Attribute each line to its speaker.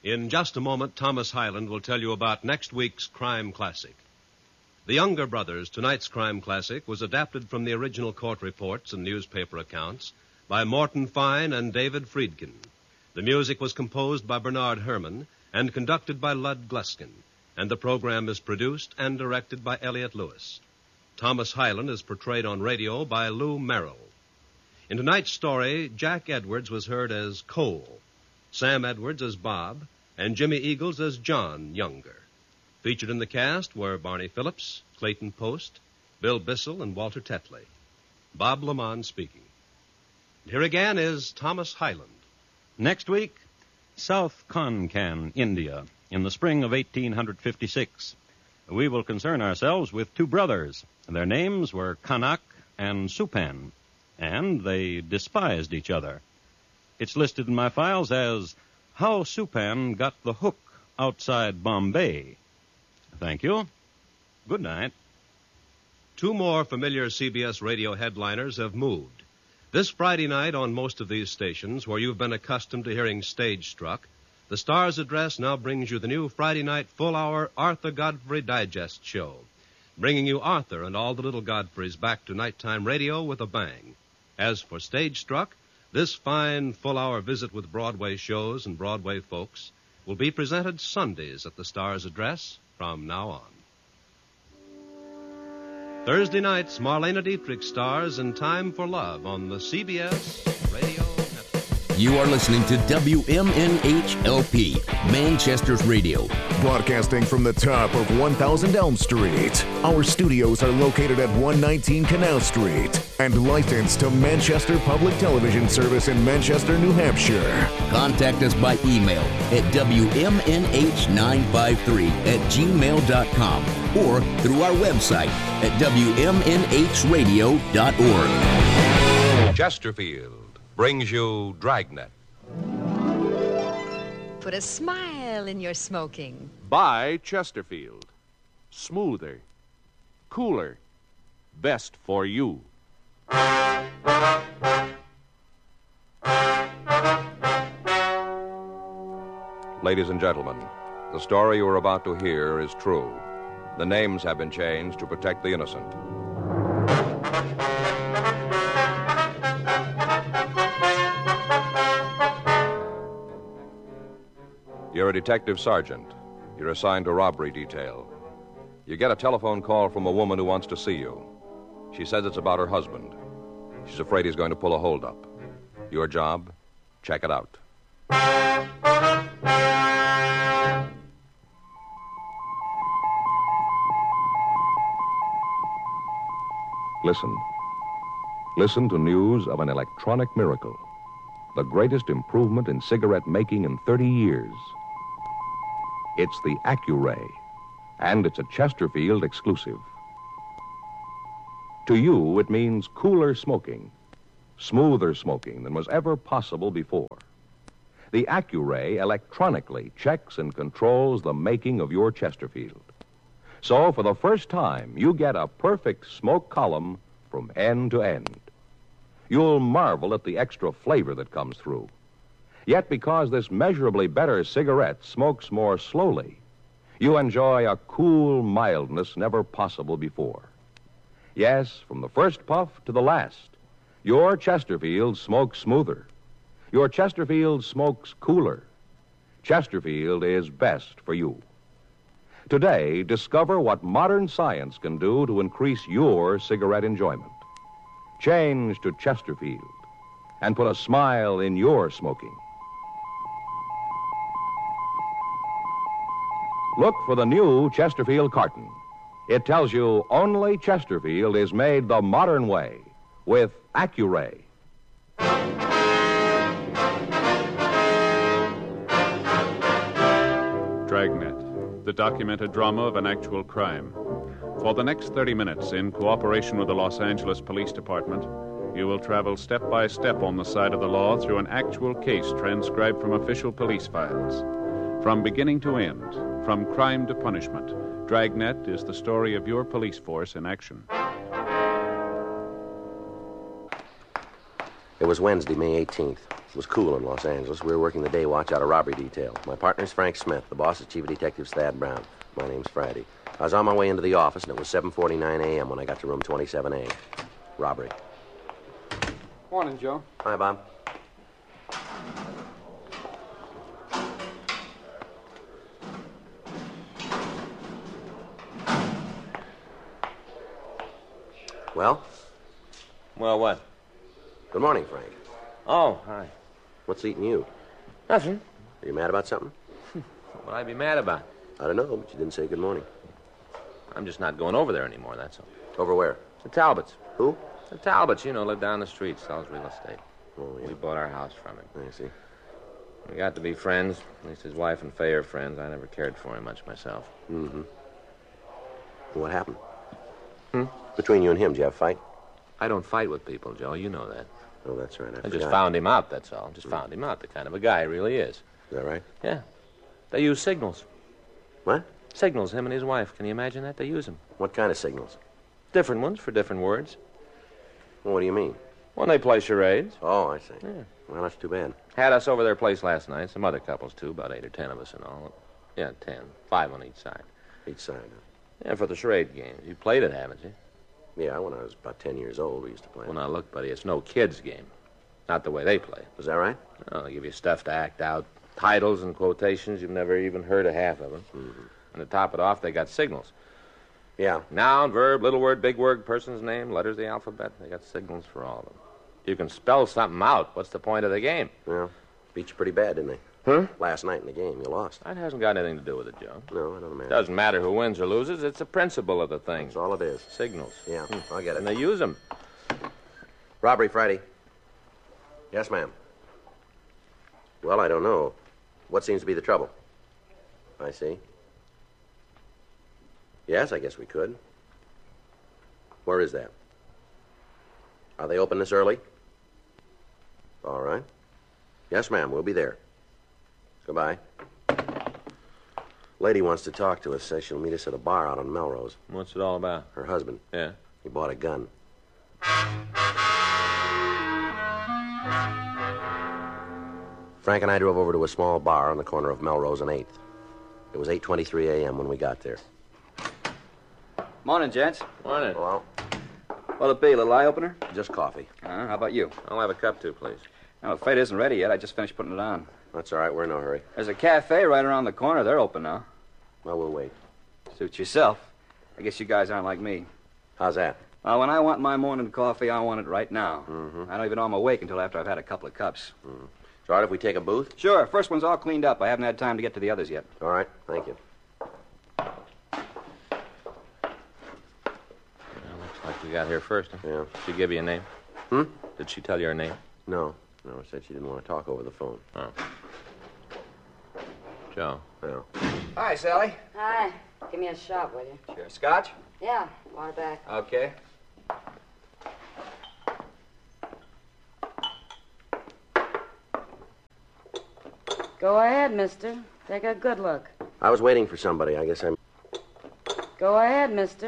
Speaker 1: In just a moment, Thomas Hyland will tell you about next week's Crime Classic. The Younger Brothers, tonight's Crime Classic, was adapted from the original court reports and newspaper accounts by Morton Fine and David Friedkin. The music was composed by Bernard Herrmann and conducted by Lud Gluskin, and the program is produced and directed by Elliott Lewis. Thomas Hyland is portrayed on radio by Lou Merrill. In tonight's story, Jack Edwards was heard as Cole, Sam Edwards as Bob, and Jimmy Eagles as John Younger. Featured in the cast were Barney Phillips, Clayton Post, Bill Bissell, and Walter Tetley. Bob Lamont speaking. Here again is Thomas Hyland.
Speaker 2: Next week, South Konkan, India, in the spring of 1856. We will concern ourselves with two brothers. Their names were Kanak and Supan, and they despised each other. It's listed in my files as How Supan Got the Hook Outside Bombay. Thank you. Good night.
Speaker 1: Two more familiar CBS radio headliners have moved. This Friday night on most of these stations, where you've been accustomed to hearing Stage Struck, the Star's Address now brings you the new Friday night full-hour Arthur Godfrey Digest show, bringing you Arthur and all the little Godfreys back to nighttime radio with a bang. As for Stage Struck, this fine full-hour visit with Broadway shows and Broadway folks will be presented Sundays at the Star's Address from now on. Thursday nights, Marlena Dietrich stars in Time for Love on the CBS Radio Network.
Speaker 3: You are listening to WMNH-LP, Manchester's radio.
Speaker 4: Broadcasting from the top of 1000 Elm Street. Our studios are located at 119 Canal Street and licensed to Manchester Public Television Service in Manchester, New Hampshire.
Speaker 3: Contact us by email at WMNH953@gmail.com or through our website at WMNHradio.org.
Speaker 5: Chesterfield brings you Dragnet.
Speaker 6: Put a smile in your smoking.
Speaker 7: Buy Chesterfield. Smoother, cooler, best for you.
Speaker 5: Ladies and gentlemen, the story you are about to hear is true. The names have been changed to protect the innocent. You're a detective sergeant. You're assigned to robbery detail. You get a telephone call from a woman who wants to see you. She says it's about her husband. She's afraid he's going to pull a holdup. Your job? Check it out. Listen. Listen to news of an electronic miracle. The greatest improvement in cigarette making in 30 years. It's the Accuray, and it's a Chesterfield exclusive. To you, it means cooler smoking, smoother smoking than was ever possible before. The Accuray electronically checks and controls the making of your Chesterfield. So, for the first time, you get a perfect smoke column from end to end. You'll marvel at the extra flavor that comes through. Yet, because this measurably better cigarette smokes more slowly, you enjoy a cool mildness never possible before. Yes, from the first puff to the last, your Chesterfield smokes smoother. Your Chesterfield smokes cooler. Chesterfield is best for you. Today, discover what modern science can do to increase your cigarette enjoyment. Change to Chesterfield and put a smile in your smoking. Look for the new Chesterfield carton. It tells you only Chesterfield is made the modern way with Accuray.
Speaker 7: Dragnet, the documented drama of an actual crime. For the next 30 minutes, in cooperation with the Los Angeles Police Department, you will travel step by step on the side of the law through an actual case transcribed from official police files. From beginning to end, from crime to punishment, Dragnet is the story of your police force in action.
Speaker 8: It was Wednesday, May 18th. It was cool in Los Angeles. We were working the day watch out of robbery detail. My partner's Frank Smith. The boss is Chief Detective Thad Brown. My name's Friday. I was on my way into the office, and it was 7:49 a.m. when I got to room 27A. Robbery.
Speaker 9: Morning, Joe.
Speaker 8: Hi, Bob. Well?
Speaker 10: Well, what?
Speaker 8: Good morning, Frank.
Speaker 10: Oh, hi.
Speaker 8: What's eating you?
Speaker 10: Nothing.
Speaker 8: Are you mad about something?
Speaker 10: What would I be mad about?
Speaker 8: I don't know, but you didn't say good morning.
Speaker 10: I'm just not going over there anymore, that's all.
Speaker 8: Over where?
Speaker 10: The Talbots.
Speaker 8: Who?
Speaker 10: The Talbots, live down the street, sells real estate.
Speaker 8: Oh, yeah.
Speaker 10: We bought our house from him.
Speaker 8: I see.
Speaker 10: We got to be friends. At least his wife and Faye are friends. I never cared for him much myself.
Speaker 8: Mm-hmm. What happened? Between you and him, did you have a fight?
Speaker 10: I don't fight with people, Joe. You know that.
Speaker 8: Oh, that's right.
Speaker 10: I just found him out, that's all. Just found him out, the kind of a guy he really is.
Speaker 8: Is that right?
Speaker 10: Yeah. They use signals.
Speaker 8: What?
Speaker 10: Signals, him and his wife. Can you imagine that? They use them.
Speaker 8: What kind of signals?
Speaker 10: Different ones for different words.
Speaker 8: Well, what do you mean?
Speaker 10: When they play charades.
Speaker 8: Oh, I see.
Speaker 10: Yeah.
Speaker 8: Well, that's too bad.
Speaker 10: Had us over their place last night. Some other couples, too. About 8 or 10 of us in all. Yeah, 10. 5 on each side.
Speaker 8: Each side, huh?
Speaker 10: Yeah, for the charade games. You played it, haven't you?
Speaker 8: Yeah, when I was about 10 years old, we used to play.
Speaker 10: Well, now, look, buddy, it's no kid's game. Not the way they play.
Speaker 8: Is that right?
Speaker 10: Oh, they give you stuff to act out. Titles and quotations. You've never even heard of half of them.
Speaker 8: Mm-hmm.
Speaker 10: And to top it off, they got signals.
Speaker 8: Yeah.
Speaker 10: Noun, verb, little word, big word, person's name, letters of the alphabet. They got signals for all of them. You can spell something out. What's the point of the game?
Speaker 8: Well, beat you pretty bad, didn't they?
Speaker 10: Huh?
Speaker 8: Last night in the game, you lost.
Speaker 10: That hasn't got anything to do with it, Joe.
Speaker 8: No, I don't imagine.
Speaker 10: Doesn't matter who wins or loses. It's the principle of the thing.
Speaker 8: That's all it is.
Speaker 10: Signals.
Speaker 8: Yeah, I'll get it.
Speaker 10: And they use them.
Speaker 8: Robbery Friday. Yes, ma'am. Well, I don't know. What seems to be the trouble? I see. Yes, I guess we could. Where is that? Are they open this early? All right. Yes, ma'am, we'll be there. Goodbye. Lady wants to talk to us. Says she'll meet us at a bar out on Melrose.
Speaker 10: What's it all about?
Speaker 8: Her husband.
Speaker 10: Yeah.
Speaker 8: He bought a gun. Frank and I drove over to a small bar on the corner of Melrose and 8th. It was 8:23 a.m. when we got there.
Speaker 9: Morning, gents.
Speaker 10: Morning.
Speaker 8: Well,
Speaker 9: What'll it be, a little eye-opener?
Speaker 8: just coffee.
Speaker 9: How about you?
Speaker 10: I'll have a cup, too, please.
Speaker 9: No, the fate isn't ready yet. I just finished putting it on.
Speaker 8: That's all right. We're in no hurry.
Speaker 9: There's a cafe right around the corner. They're open now.
Speaker 8: Well, we'll wait.
Speaker 9: Suit yourself. I guess you guys aren't like me.
Speaker 8: How's that?
Speaker 9: When I want my morning coffee, I want it right now.
Speaker 8: Mm-hmm.
Speaker 9: I don't even know I'm awake until after I've had a couple of cups.
Speaker 8: Mm-hmm. It's all right if we take a booth?
Speaker 9: Sure. First one's all cleaned up. I haven't had time to get to the others yet.
Speaker 8: All right. Thank you.
Speaker 10: Looks like we got here first. Huh?
Speaker 8: Yeah.
Speaker 10: Did she give you a name? Did she tell you her name?
Speaker 8: No. No, she said she didn't want to talk over the phone.
Speaker 10: Oh. Joe.
Speaker 8: Well.
Speaker 9: Hi, Sally.
Speaker 11: Hi. Give me a shot, will you?
Speaker 9: Sure. Scotch?
Speaker 11: Yeah, water back.
Speaker 9: Okay.
Speaker 11: Go ahead, mister. Take a good look.
Speaker 8: I was waiting for somebody. I guess I'm...
Speaker 11: Go ahead, mister.